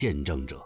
见证者。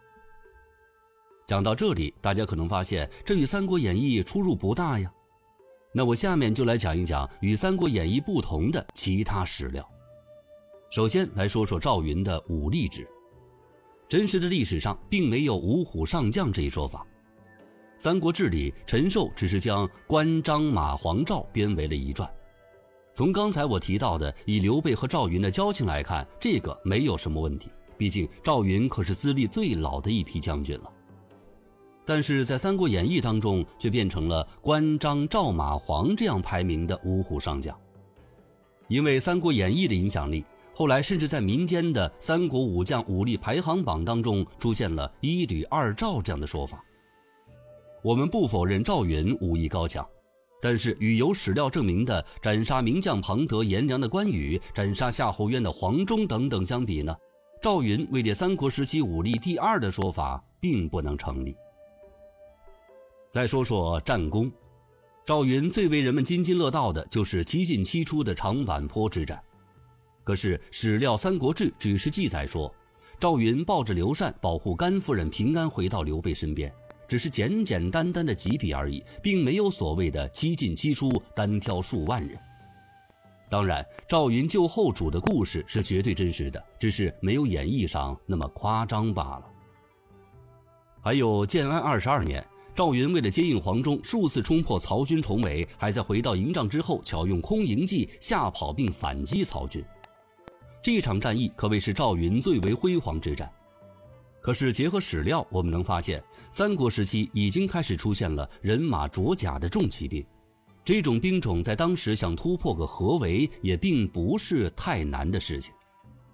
讲到这里，大家可能发现这与《三国演义》出入不大呀。那我下面就来讲一讲与《三国演义》不同的其他史料。首先来说说赵云的武力值。真实的历史上并没有五虎上将这一说法。《三国志》里陈寿只是将关张马黄赵编为了一传。从刚才我提到的以刘备和赵云的交情来看，这个没有什么问题，毕竟赵云可是资历最老的一批将军了。但是在《三国演义》当中却变成了关张赵马黄这样排名的五虎上将。因为《三国演义》的影响力，后来甚至在民间的三国武将武力排行榜当中出现了一吕二赵这样的说法。我们不否认赵云武艺高强，但是与有史料证明的斩杀名将庞德颜良的关羽，斩杀夏侯渊的黄忠等等相比呢，赵云位列三国时期武力第二的说法并不能成立。再说说战功，赵云最为人们津津乐道的就是七进七出的长坂坡之战。可是史料《三国志》只是记载说，赵云抱着刘禅保护甘夫人平安回到刘备身边，只是简简单单的几笔而已，并没有所谓的七进七出单挑数万人。当然，赵云救后主的故事是绝对真实的，只是没有演义上那么夸张罢了。还有建安22年，赵云为了接应黄忠，数次冲破曹军重围，还在回到营帐之后巧用空营计吓跑并反击曹军。这场战役可谓是赵云最为辉煌之战。可是结合史料，我们能发现三国时期已经开始出现了人马着甲的重骑兵，这种兵种在当时想突破个合围也并不是太难的事情。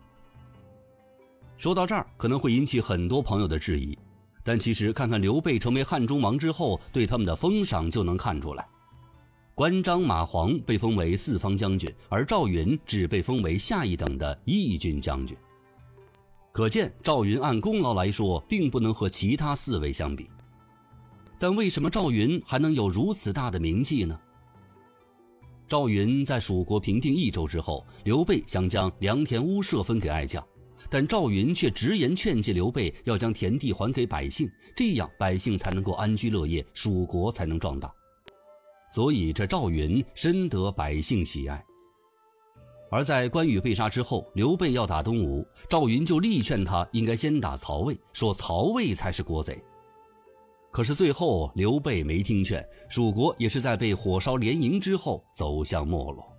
说到这儿可能会引起很多朋友的质疑，但其实看看刘备成为汉中王之后对他们的封赏就能看出来。关张马黄被封为四方将军，而赵云只被封为下一等的义军将军。可见赵云按功劳来说并不能和其他四位相比。但为什么赵云还能有如此大的名气呢？赵云在蜀国平定益州之后，刘备想将良田屋舍分给爱将，但赵云却直言劝诫刘备要将田地还给百姓，这样百姓才能够安居乐业，蜀国才能壮大。所以这赵云深得百姓喜爱。而在关羽被杀之后，刘备要打东吴，赵云就力劝他应该先打曹魏，说曹魏才是国贼。可是最后刘备没听劝，蜀国也是在被火烧连营之后走向没落。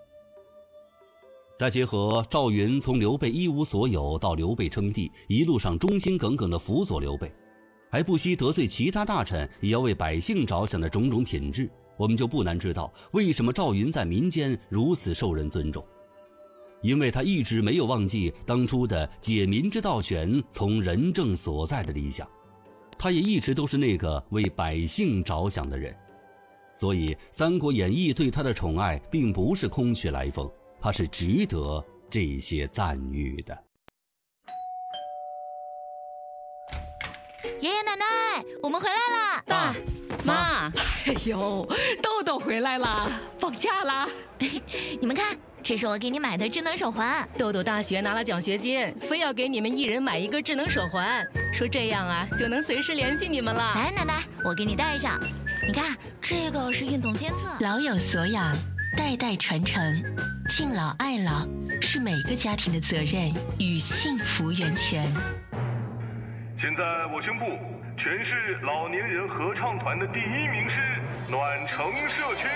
再结合赵云从刘备一无所有到刘备称帝，一路上忠心耿耿地辅佐刘备，还不惜得罪其他大臣也要为百姓着想的种种品质，我们就不难知道为什么赵云在民间如此受人尊重。因为他一直没有忘记当初的解民之道权，从仁政所在的理想，他也一直都是那个为百姓着想的人。所以《三国演义》对他的宠爱并不是空穴来风，他是值得这些赞誉的。 爷爷奶奶，我们回来啦！ 爸妈， 哎呦，豆豆回来啦，放假啦！ 你们看，这是我给你买的智能手环。 豆豆大学拿了奖学金，非要给你们一人买一个智能手环，说这样啊就能随时联系你们了。 来，奶奶，我给你戴上。你看，这个是运动监测。 老有所养，代代传承，敬老爱老是每个家庭的责任与幸福源泉。 现在我宣布，全市老年人合唱团的第1名是暖城社区。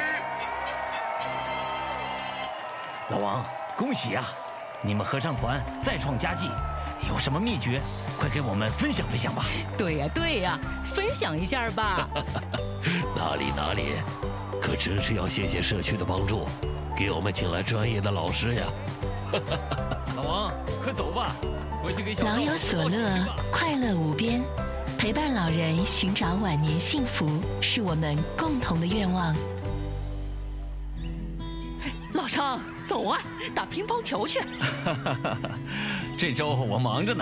老王，恭喜啊！你们合唱团再创佳绩，有什么秘诀？快给我们分享分享吧。 对呀，分享一下吧。 哪里，可真是要谢谢社区的帮助，给我们请来专业的老师呀。 老王，快走吧，回去给小老有所乐，快乐无边，陪伴老人寻找晚年幸福，是我们共同的愿望。 老张，走啊，打乒乓球去。 这周我忙着呢，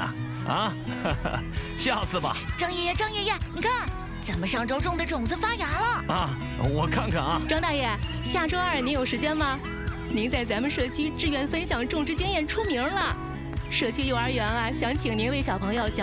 下次吧。 张爷爷，你看，咱们上周种的种子发芽了啊！我看看啊。 张大爷，下周2您有时间吗？您在咱们社区志愿分享种植经验出名了， 社区幼儿园啊，想请您为小朋友讲